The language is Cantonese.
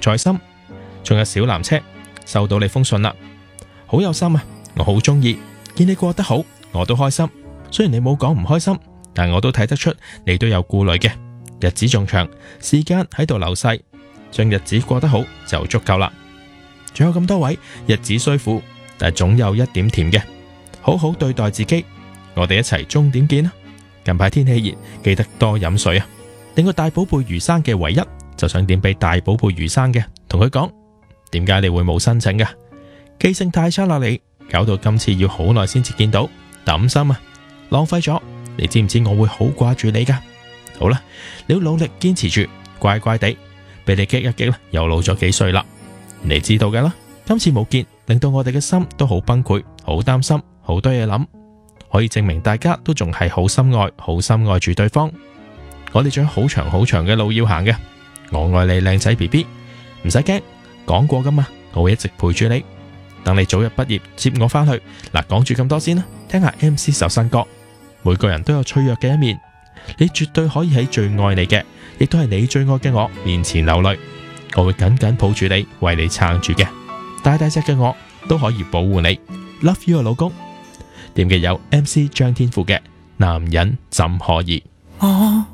在心。仲有小藍車，收到你封信啦，好有心啊，我好中意，見你過得好，我都開心。雖然你冇講唔開心，但我都睇得出你都有顧慮嘅。日子仲長，時間喺度流逝，將日子過得好就足夠啦。仲有咁多位，日子雖苦，但係總有一點甜嘅。好好對待自己，我哋一齊終點見啦。近排天氣熱，記得多飲水啊。令個大寶貝魚生嘅唯一，就想點俾大寶貝魚生嘅，同佢講，點解你會冇申請㗎？記性太差啦你，搞到今次要好耐先至見到，抌心啊，浪費咗。你知唔知我會好掛住你㗎？好啦，你要努力堅持住，乖乖地，俾你激一激啦，又老咗幾歲啦。你知道㗎啦，今次冇見，令到我哋嘅心都好崩潰，好擔心，好多嘢諗，可以證明大家都仲係好深愛，好深愛住對方。我哋仲有好長好長嘅路要行嘅。我愛你，靚仔 BB， 唔使驚，講過㗎嘛，我會一直陪住你，等你早日畢業接我返去。嗱，講住咁多先啦，聽下 MC 首新歌。每個人都有脆弱嘅一面，你絕對可以喺最愛你嘅，亦都係你最愛嘅我面前流淚，我會緊緊抱住你，為你撐住嘅。大大隻嘅我都可以保護你。Love you 啊，老公。點嘅有 MC 張天賦嘅男人怎可以。